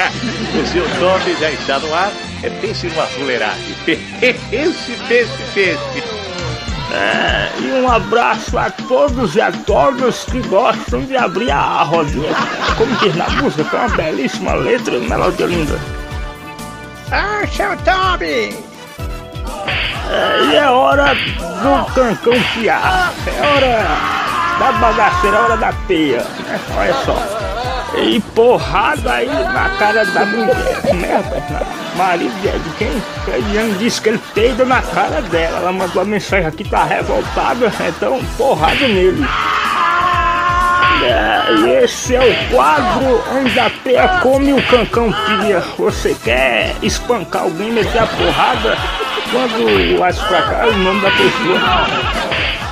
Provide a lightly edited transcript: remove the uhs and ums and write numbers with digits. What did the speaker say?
O seu Tommy já está no ar. Pense numa fuleiragem. Pense. E um abraço a todos e a todas que gostam de abrir a rodinha. Como diz na música, que é uma belíssima letra e melodia linda. Ah, seu Tommy! E é hora do cancão piar. É hora da bagaceira, é hora da peia, né? Olha só. E porrada aí na cara da mulher. Como é, rapaz? Marido de quem? Eliane disse que ele peida na cara dela. Ela mandou a mensagem aqui, tá revoltada. Então, porrada nele. E esse é o quadro onde a peia come o cancão pia. Você quer espancar alguém, meter a porrada? Quando vai pra cá, o nome da pessoa.